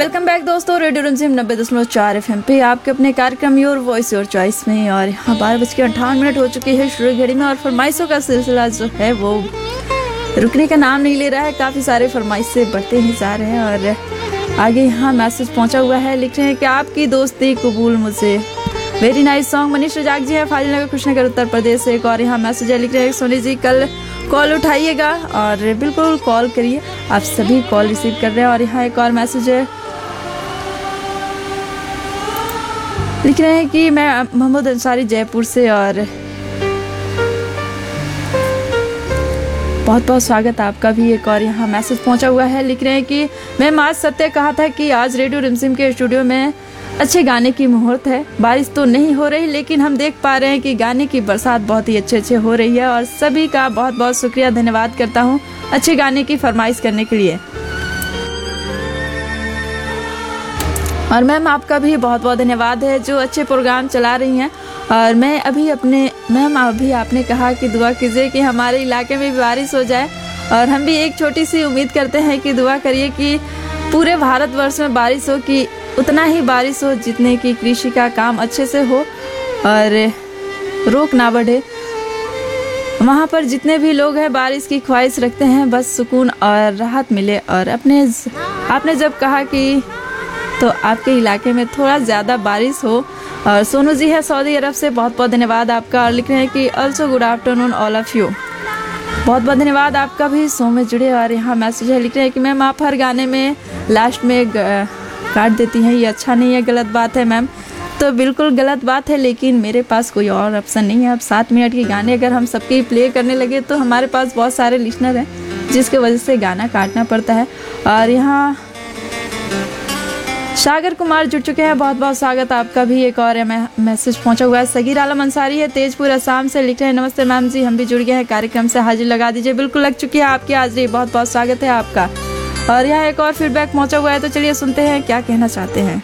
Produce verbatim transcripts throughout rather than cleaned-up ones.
Welcome back दोस्तों, radio रिमझिम नब्बे दशमलव चार एफ एम पे आपके अपने कार्यक्रम योर वॉइस योर चॉइस में। और यहाँ बारह बज के अट्ठावन मिनट हो चुकी है शुरू घड़ी में, और फरमाइशों का सिलसिला जो है वो रुकने का नाम नहीं ले रहा है। काफ़ी सारे फरमाइश से बढ़ते ही जा रहे हैं। और आगे यहाँ मैसेज पहुँचा हुआ है, लिख रहे हैं कि आपकी दोस्ती कबूल मुझे, very nice song. Manish Razzaq जी है फाजिल नगर कृष्णनगर उत्तर प्रदेश से। एक और यहाँ मैसेज है, लिख रहे हैं सोनी जी कल कॉल उठाइएगा, और बिल्कुल कॉल करिए, आप सभी कॉल रिसीव कर रहे हैं। और यहाँ एक और मैसेज है, लिख रहे हैं कि मैं मोहम्मद अंसारी जयपुर से, और बहुत बहुत स्वागत आपका भी। एक और यहाँ मैसेज पहुंचा हुआ है, लिख रहे हैं कि मैम आज सत्य कहा था कि आज रेडियो रिमझिम के स्टूडियो में अच्छे गाने की मुहूर्त है। बारिश तो नहीं हो रही, लेकिन हम देख पा रहे हैं कि गाने की बरसात बहुत ही अच्छे अच्छे हो रही है। और सभी का बहुत बहुत शुक्रिया, धन्यवाद करता हूँ अच्छे गाने की फरमाइश करने के लिए। और मैम आपका भी बहुत बहुत धन्यवाद है जो अच्छे प्रोग्राम चला रही हैं। और मैं अभी अपने मैम अभी आपने कहा कि दुआ कीजिए कि हमारे इलाके में भी बारिश हो जाए, और हम भी एक छोटी सी उम्मीद करते हैं कि दुआ करिए कि पूरे भारतवर्ष में बारिश हो, कि उतना ही बारिश हो जितने की कृषि का काम अच्छे से हो और रोक ना बढ़े। वहाँ पर जितने भी लोग हैं बारिश की ख्वाहिश रखते हैं, बस सुकून और राहत मिले। और अपने आपने जब कहा कि तो आपके इलाके में थोड़ा ज़्यादा बारिश हो। और सोनू जी है सऊदी अरब से, बहुत बहुत धन्यवाद आपका। और लिख रहे हैं कि also good afternoon all of you, बहुत बहुत धन्यवाद आपका भी शो में जुड़े। और यहाँ मैसेज है, लिख रहे हैं कि मैम आप हर गाने में लास्ट में काट देती हैं, ये अच्छा नहीं है, गलत बात है मैम। तो बिल्कुल गलत बात है, लेकिन मेरे पास कोई और ऑप्शन नहीं है। अब सात मिनट के गाने अगर हम सबके प्ले करने लगे तो हमारे पास बहुत सारे लिसनर हैं, जिसके वजह से गाना काटना पड़ता है। और यहाँ सागर कुमार जुड़ चुके हैं, बहुत बहुत स्वागत आपका भी। एक और मैसेज पहुंचा हुआ है, सगीर आलम अंसारी है तेजपुर असम से, लिख रहे हैं नमस्ते मैम जी, हम भी जुड़ गए हैं कार्यक्रम से, हाजिर लगा दीजिए। बिल्कुल लग चुकी है आपकी हाजिरी, बहुत बहुत स्वागत है आपका। और यहाँ एक और फीडबैक पहुंचा हुआ है, तो चलिए सुनते हैं क्या कहना चाहते हैं।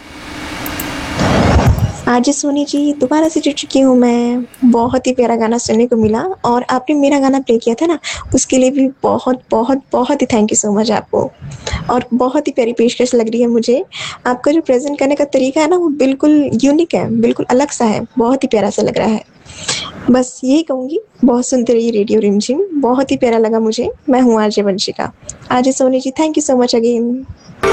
आज सोनी जी दोबारा से जुड़ चुकी हूँ मैं, बहुत ही प्यारा गाना सुनने को मिला, और आपने मेरा गाना प्ले किया था ना, उसके लिए भी बहुत बहुत बहुत ही थैंक यू सो मच आपको। और बहुत ही प्यारी पेशकश लग रही है मुझे, आपका जो प्रेजेंट करने का तरीका है ना वो बिल्कुल यूनिक है, बिल्कुल अलग सा है, बहुत ही प्यारा सा लग रहा है। बस यही कहूँगी, बहुत सुनते रहिए रेडियो रिमझिम, बहुत ही प्यारा लगा मुझे। मैं हूँ RJ Vanshika. RJ Soni ji, thank you so much again.